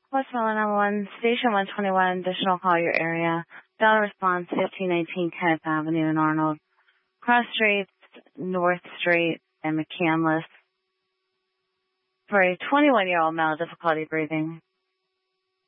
Westmoreland 911, Station 121, additional call your area. Dial response 1519 Kenneth Avenue in Arnold. Cross Streets, North Street, and McCandless. For a 21-year-old male, difficulty breathing.